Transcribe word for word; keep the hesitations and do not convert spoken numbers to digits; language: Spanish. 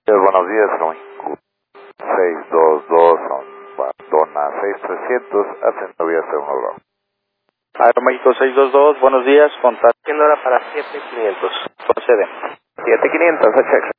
Buenos días, son seis dos dos, son Dona seis trescientos, haciendo vía ser un logro. Aeroméxico seis dos dos, buenos días, contacto. ¿Quién hora para siete quinientos? Procede. siete quinientos, a check.